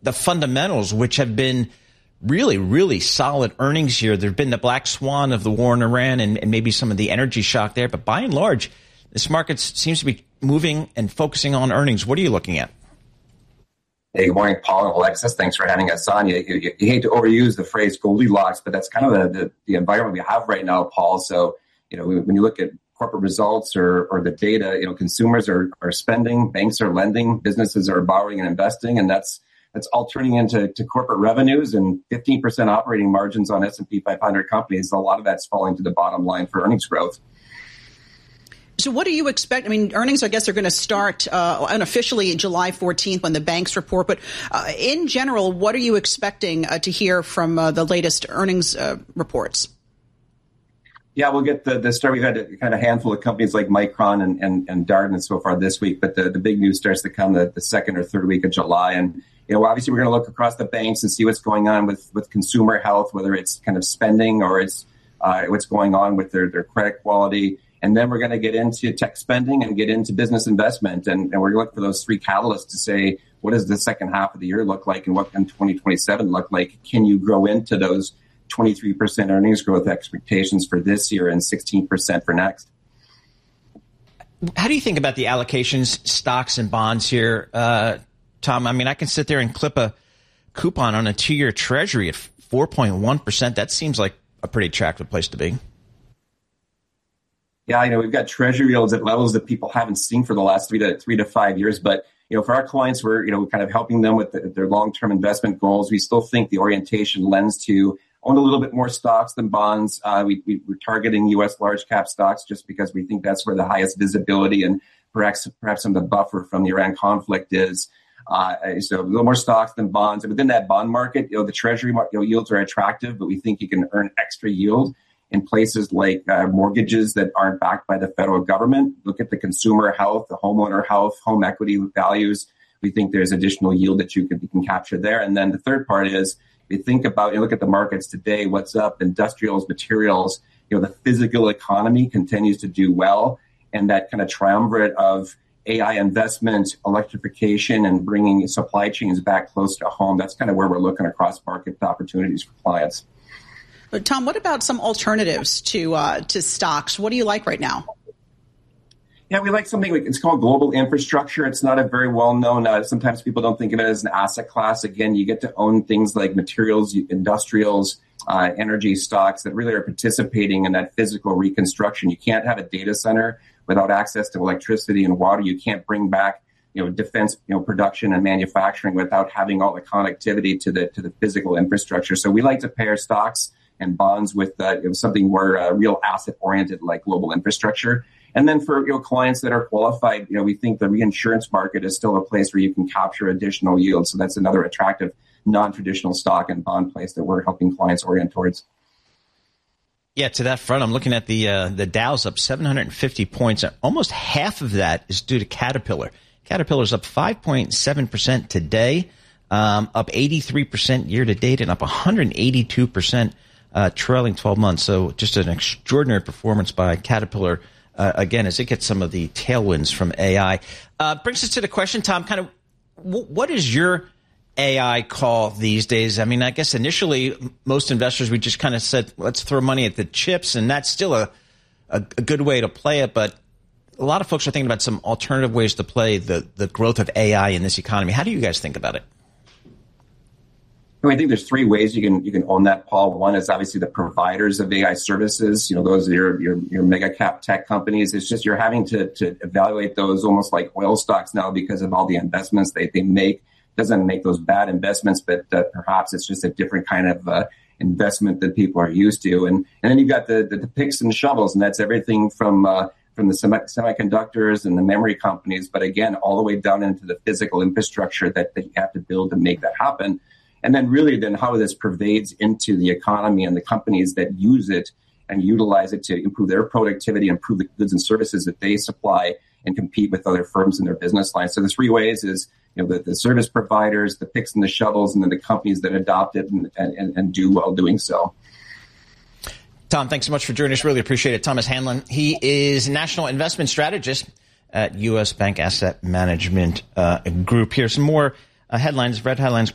the fundamentals, which have been really, really solid earnings here. There have been the black swan of the war in Iran and maybe some of the energy shock there. But by and large, this market seems to be moving and focusing on earnings. What are you looking at? Hey, good morning, Paul and Alexis. Thanks for having us on. You hate to overuse the phrase Goldilocks, but that's kind of the environment we have right now, Paul. So, when you look at corporate results or the data, consumers are spending, banks are lending, businesses are borrowing and investing, and that's all turning into corporate revenues and 15% operating margins on S&P 500 companies. A lot of that's falling to the bottom line for earnings growth. So what do you expect? I mean, earnings, I guess, are going to start unofficially July 14th when the banks report. But in general, what are you expecting to hear from the latest earnings reports? Yeah, we'll get the start. We've had a kind of handful of companies like Micron and Darden so far this week, but the big news starts to come the second or third week of July. And, obviously we're going to look across the banks and see what's going on with consumer health, whether it's kind of spending or it's what's going on with their credit quality. And then we're going to get into tech spending and get into business investment. And we're going to look for those three catalysts to say, what does the second half of the year look like and what can 2027 look like? Can you grow into those 23% earnings growth expectations for this year and 16% for next? How do you think about the allocations, stocks and bonds here, Tom? I mean, I can sit there and clip a coupon on a 2-year treasury at 4.1%. That seems like a pretty attractive place to be. Yeah, we've got treasury yields at levels that people haven't seen for the last 3 to 5 years. But, for our clients, we're, kind of helping them with their long-term investment goals. We still think the orientation lends to own a little bit more stocks than bonds. We're targeting U.S. large cap stocks just because we think that's where the highest visibility and perhaps some of the buffer from the Iran conflict is. So a little more stocks than bonds. And within that bond market, the treasury yields are attractive, but we think you can earn extra yield in places like mortgages that aren't backed by the federal government. Look at the consumer health, the homeowner health, home equity values. We think there's additional yield that you can capture there. And then the third part is, if you think about, look at the markets today, what's up, industrials, materials, the physical economy continues to do well. And that kind of triumvirate of AI investment, electrification, and bringing supply chains back close to home, that's kind of where we're looking across market opportunities for clients. But Tom, what about some alternatives to stocks? What do you like right now? Yeah, we like something it's called global infrastructure. It's not a very well-known, sometimes people don't think of it as an asset class. Again, you get to own things like materials, industrials, energy stocks that really are participating in that physical reconstruction. You can't have a data center without access to electricity and water. You can't bring back, defense, production and manufacturing without having all the connectivity to the physical infrastructure. So we like to pair stocks and bonds with something more real asset oriented like global infrastructure. And then for clients that are qualified, we think the reinsurance market is still a place where you can capture additional yield. So that's another attractive non-traditional stock and bond place that we're helping clients orient towards. Yeah, to that front, I'm looking at the Dow's up 750 points. Almost half of that is due to Caterpillar. Caterpillar's up 5.7% today, up 83% year to date, and up 182% trailing 12 months. So just an extraordinary performance by Caterpillar. Again, as it gets some of the tailwinds from AI. Brings us to the question, Tom, kind of what is your AI call these days? I mean, I guess initially most investors, we just kind of said, let's throw money at the chips, and that's still a good way to play it. But a lot of folks are thinking about some alternative ways to play the growth of AI in this economy. How do you guys think about it? I think there's three ways you can own that, Paul. One is obviously the providers of AI services. Those are your mega cap tech companies. It's just you're having to evaluate those almost like oil stocks now because of all the investments they make. Doesn't make those bad investments, but perhaps it's just a different kind of investment that people are used to. And then you've got the picks and shovels, and that's everything from the semiconductors and the memory companies, but again, all the way down into the physical infrastructure that you have to build to make that happen. And then really how this pervades into the economy and the companies that use it and utilize it to improve their productivity, improve the goods and services that they supply and compete with other firms in their business lines. So the three ways is, the service providers, the picks and the shovels, and then the companies that adopt it and do well doing so. Tom, thanks so much for joining us. Really appreciate it. Thomas Hanlon, he is National Investment Strategist at U.S. Bank Asset Management Group. Here's some more red headlines